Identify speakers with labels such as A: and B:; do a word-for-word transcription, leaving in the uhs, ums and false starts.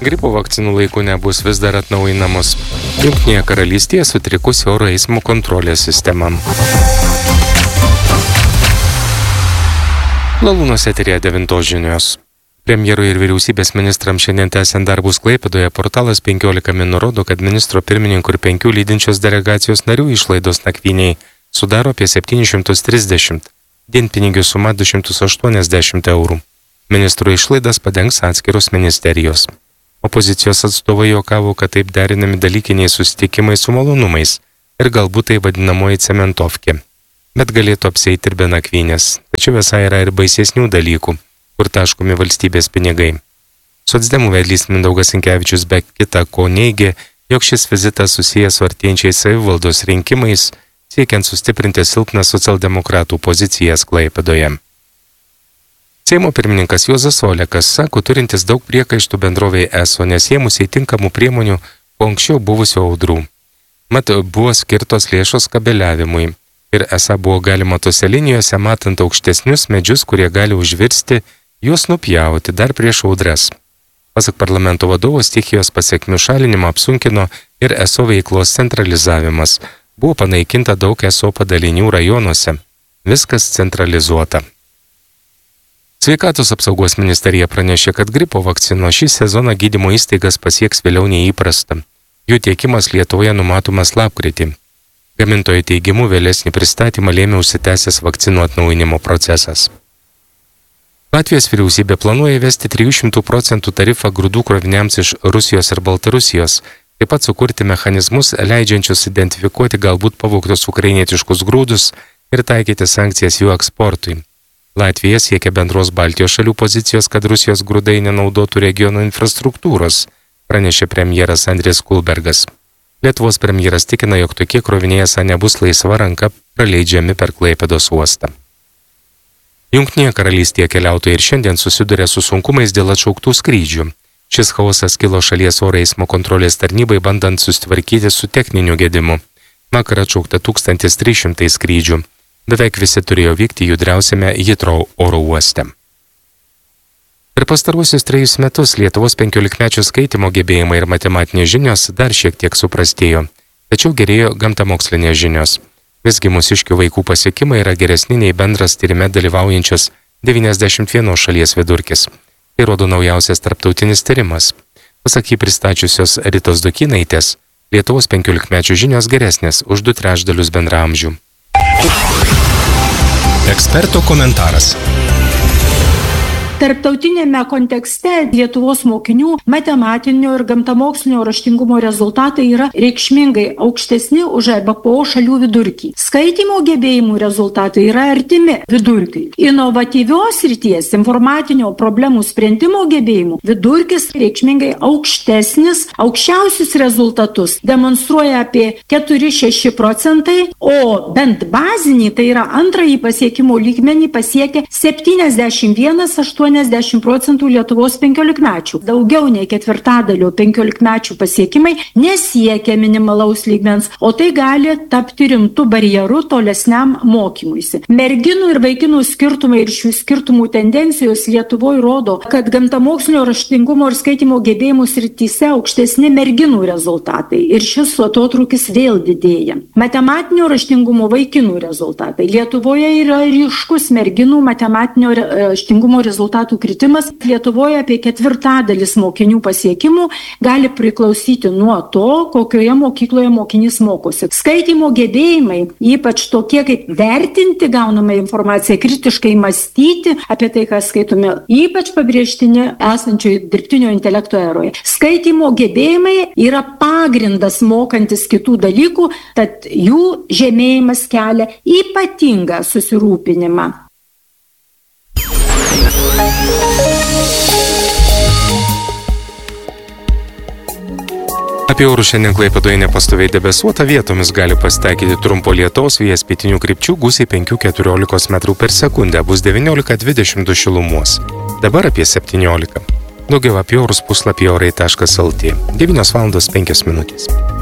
A: Gripo vakcinų laiku nebus vis dar atnaujinamos. Jungtinėje karalystėje sutrikusi oro eismo kontrolės sistema. Lalūnos eteryje devintos žinios. Premjerui ir vyriausybės ministrams šiandien tęsiant darbus Klaipėdoje, portalas penkiolika min nurodo, kad ministro pirmininko ir penkių lydinčios delegacijos narių išlaidos nakvyniai sudaro apie septynis šimtus trisdešimt, dienpinigių suma du šimtus aštuoniasdešimt eurų. Ministro išlaidas padengs atskiros ministerijos. Opozicijos atstovai juokavo, kad taip derinami dalykiniai susitikimai su malonumais ir galbūt tai vadinamoji cementovkė. Bet galėtų apsieiti ir be nakvynės. Tačiau visai yra ir baisesnių dalykų, kur taškomi valstybės pinigai. Socdemų vedlys Mindaugas Sinkevičius be kita ko neigė, jog šis vizitas susijęs su artėjančiais savivaldos rinkimais, siekiant sustiprinti silpną socialdemokratų pozicijas Klaipėdoje. Seimo pirmininkas Juozas Olekas sako, turintis daug priekaištų bendrovei ESO, nesėmusiai tinkamų priemonių po anksčiau buvusių audrų. Mat buvo skirtos lėšos kabeliavimui. Ir esą buvo galima tose linijose, matant aukštesnius medžius, kurie gali užvirsti, juos nupjauti dar prieš audras. Pasak parlamento vadovo, stichijos pasekmių šalinimą apsunkino ir ESO veiklos centralizavimas. Buvo panaikinta daug ESO padalinių rajonuose. Viskas centralizuota. Sveikatos apsaugos ministerija pranešė, kad gripo vakcino šį sezoną gydymo įstaigas pasieks vėliau neįprasta. Jų tiekimas Lietuvoje numatomas lapkritį. Gamintojo teigimu vėlesnį pristatymą lėmė užsitęsęs vakcinų atnaujinimo procesas. Latvijos vyriausybė planuoja įvesti trijų šimtų procentų tarifą grūdų kroviniams iš Rusijos ir Baltarusijos, taip pat sukurti mechanizmus, leidžiančius identifikuoti galbūt pavogtus ukrainietiškus grūdus ir taikyti sankcijas jų eksportui. Latvija siekia bendros Baltijos šalių pozicijos, kad Rusijos grūdai nenaudotų regiono infrastruktūros, pranešė premjeras Andris Kulbergas. Lietuvos premjeras tikina, jog tokie kroviniai esą nebus laisva ranka praleidžiami per Klaipėdos uostą. Jungtinėje karalystėje keliautojai ir šiandien susiduria su sunkumais dėl atšauktų skrydžių. Šis chaosas kilo šalies oro eismo kontrolės tarnybai, bandant susitvarkyti su techniniu gedimu. Vakar atšaukta tūkstantis trys šimtai skrydžių. Beveik visi turėjo vykti judriausiame Hitrou oro uoste. Per pastaruosius trejus metus Lietuvos penkiolikmečių skaitimo gebėjimai ir matematinės žinios dar šiek tiek suprastėjo, tačiau gerėjo gamtamokslinės žinios. Visgi mūsiškių vaikų pasiekimai yra geresni nei bendras tyrime dalyvaujančios devyniasdešimt vienos šalies vidurkis. Tai rodo naujausias tarptautinis tyrimas. Pasak jį pristačiusios Ritos Dukynaitės, Lietuvos penkiolikmečių žinios geresnės už du trečdalius bendraamžių.
B: Eksperto komentaras.
C: Tarptautinėme kontekste Lietuvos mokinių matematinio ir gamtamokslinio raštingumo rezultatai yra reikšmingai aukštesni už E B P O šalių vidurkį. Skaitymo gebėjimų rezultatai yra artimi vidurkiui. Inovatyvios srities informatinio problemų sprendimo gebėjimų vidurkis reikšmingai aukštesnis, aukščiausius rezultatus demonstruoja apie keturi šeši procentai, o bent bazinį, tai yra antrąjį pasiekimo lygmenį pasiekia septyniasdešimt vienas aštuoniasdešimt procentų Lietuvos penkiolikmečių. Daugiau nei ketvirtadalio penkiolikmečių pasiekimai nesiekia minimalaus lygmens, o tai gali tapti rimtu barjeru tolesniam mokymuisi. Merginų ir vaikinų skirtumai ir šių skirtumų tendencijos Lietuvoje rodo, kad gamtamokslinio raštingumo ir skaitymo gebėjimų srityse aukštesni merginų rezultatai ir šis atotrūkis vėl didėja. Matematinio raštingumo vaikinų rezultatai. Lietuvoje yra ryškus merginų matematinio raštingumo rezultatų kritimas. Lietuvoje apie ketvirtadalis mokinių pasiekimų gali priklausyti nuo to, kokioje mokykloje mokinys mokosi. Skaitymo gebėjimai, ypač tokie kaip vertinti gaunamą informaciją, kritiškai mąstyti apie tai, ką skaitome, ypač pabrėžtini esančioje dirbtinio intelekto eroje. Skaitymo gebėjimai yra pagrindas mokantis kitų dalykų, tad jų žemėjimas kelia ypatingą susirūpinimą.
A: Apie orus šiandien Klaipėdoje nepastoviai debesuota, vietomis gali pasitaikyti trumpo lietaus, vėjas pietinių krypčių, gūsiai penki keturiolika metrų per sekundę, bus devyniolika dvidešimt du šilumos. Dabar apie septyniolika. Daugiau apie orus puslapyje orai taškas el tė. devynios valandos penkios minutės.